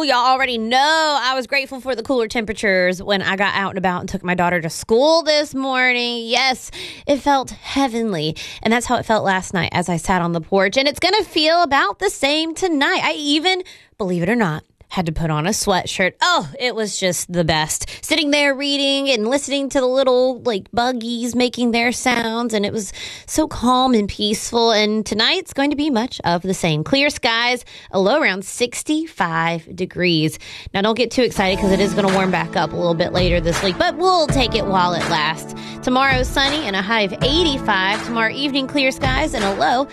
Y'all already know I was grateful for the cooler temperatures when I got out and about and took my daughter to school this morning. Yes, it felt heavenly. And that's how it felt last night as I sat on the porch. And it's going to feel about the same tonight. I even, believe it or not, had to put on a sweatshirt. Oh, it was just the best. Sitting there reading and listening to the little buggies making their sounds, and it was so calm and peaceful. And tonight's going to be much of the same. Clear skies, a low around 65 degrees. Now, don't get too excited because it is going to warm back up a little bit later this week, but we'll take it while it lasts. Tomorrow, sunny and a high of 85. Tomorrow evening, clear skies and a low